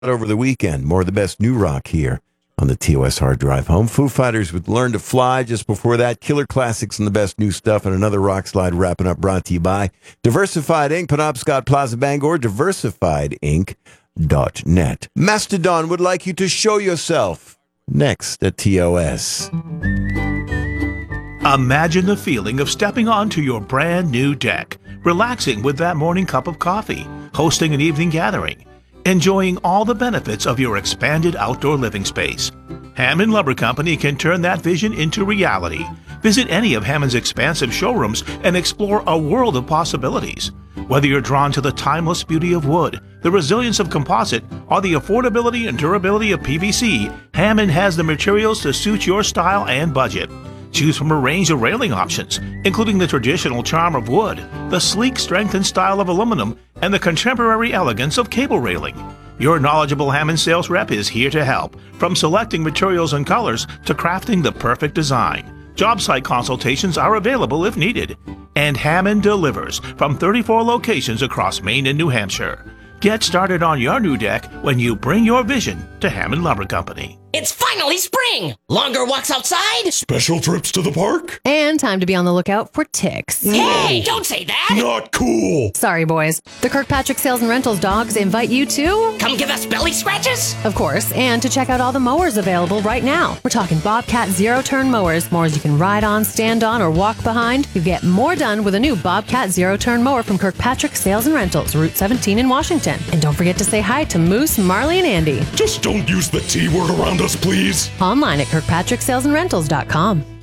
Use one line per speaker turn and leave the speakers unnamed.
over the weekend. More of the best new rock here on the TOS Hard Drive Home. Foo Fighters with Learn to Fly. Just before that, Killer Classics and the best new stuff, and another rock slide wrapping up, brought to you by Diversified Inc., Penobscot Plaza, Bangor, diversifiedinc.net. Mastodon would like you to show yourself next at TOS.
Imagine the feeling of stepping onto your brand new deck, relaxing with that morning cup of coffee, hosting an evening gathering, enjoying all the benefits of your expanded outdoor living space. Hammond Lumber Company can turn that vision into reality. Visit any of Hammond's expansive showrooms and explore a world of possibilities. Whether you're drawn to the timeless beauty of wood, the resilience of composite, or the affordability and durability of PVC, Hammond has the materials to suit your style and budget. Choose from a range of railing options, including the traditional charm of wood, the sleek strength and style of aluminum, and the contemporary elegance of cable railing. Your knowledgeable Hammond sales rep is here to help, from selecting materials and colors to crafting the perfect design. Job site consultations are available if needed. And Hammond delivers from 34 locations across Maine and New Hampshire. Get started on your new deck when you bring your vision to Hammond Lumber Company.
It's finally spring! Longer walks outside?
Special trips to the park?
And time to be on the lookout for ticks.
Hey, don't say that!
Not cool!
Sorry, boys. The Kirkpatrick Sales and Rentals dogs invite you to...
Come give us belly scratches?
Of course, and to check out all the mowers available right now. We're talking Bobcat zero-turn mowers you can ride on, stand on, or walk behind. You get more done with a new Bobcat zero-turn mower from Kirkpatrick Sales and Rentals, Route 17 in Washington. And don't forget to say hi to Moose, Marley, and Andy.
Just don't use the T word around us, please.
Online at kirkpatricksalesandrentals.com.